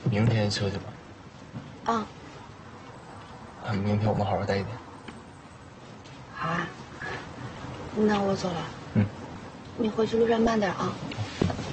明天休息吧。 啊。 明天我们好好待一天。 好啊。那我走了。 嗯。 你回去路上慢点啊。